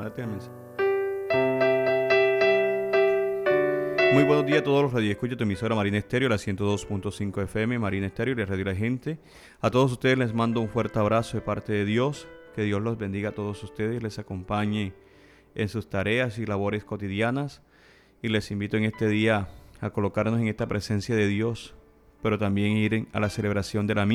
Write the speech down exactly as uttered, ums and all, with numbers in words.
mándate el mensaje. Muy buenos días a todos los radioescuchas de tu emisora Marina Estéreo, la ciento dos punto cinco F M, Marina Estéreo y la Radio La Gente. A todos ustedes les mando un fuerte abrazo de parte de Dios. Que Dios los bendiga a todos ustedes, les acompañe en sus tareas y labores cotidianas. Y les invito en este día a colocarnos en esta presencia de Dios, pero también ir a la celebración de la misa.